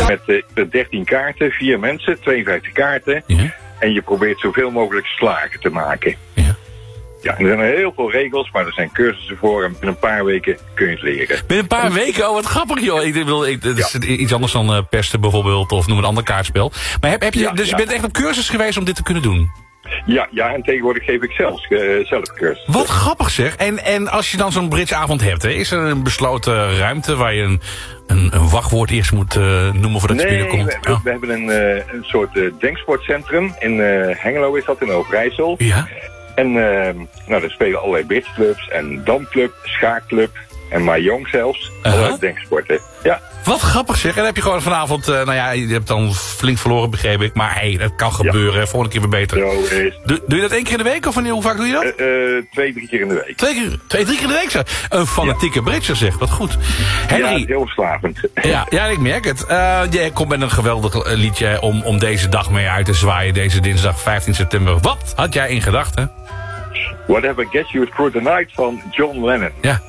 Met 13 kaarten, 4 mensen, 52 kaarten. Ja. En je probeert zoveel mogelijk slagen te maken. Ja. Ja, er zijn heel veel regels, maar er zijn cursussen voor. En binnen een paar weken kun je het leren. Binnen een paar weken? Oh, wat grappig, joh. Ik bedoel, het is iets anders dan pesten bijvoorbeeld, of noem een ander kaartspel. Maar je bent echt op cursus geweest om dit te kunnen doen? Ja, en tegenwoordig geef ik zelf cursus. Wat grappig zeg. En als je dan zo'n bridgeavond hebt, hè, is er een besloten ruimte waar je een wachtwoord eerst moet noemen voordat je binnenkomt? We hebben een soort denksportcentrum. In Hengelo is dat, in Overijssel. Ja. En daar spelen allerlei bridgeclubs en damclub, schaakclub en mahjong zelfs. Allerlei denksporten. Ja. Wat grappig zeg. En dan heb je gewoon vanavond, je hebt dan flink verloren begreep ik. Maar hey, dat kan gebeuren. Ja. Volgende keer weer beter. Zo is. Doe je dat 1 keer in de week? Of hoe vaak doe je dat? 2-3 keer in de week. 2-3 keer in de week zeg. Een fanatieke bridger zeg. Wat goed. Henry. Ja, heel verslavend. Ja, ik merk het. Jij komt met een geweldig liedje om deze dag mee uit te zwaaien. Deze dinsdag 15 september. Wat had jij in gedachten? Whatever Gets You Through the Night van John Lennon. Ja.